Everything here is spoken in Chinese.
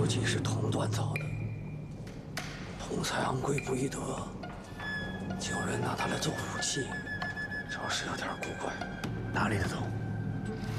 估计是铜锻造的。铜材昂贵不易得，竟有人拿它来做武器，着实有点古怪。 哪里的铜？